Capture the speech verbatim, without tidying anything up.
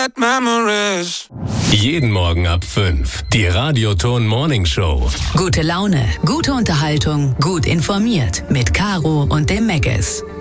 memories. Jeden Morgen ab fünf. Die Radioton Morning Show. Gute Laune, gute Unterhaltung, gut informiert. Mit Caro und dem Megas.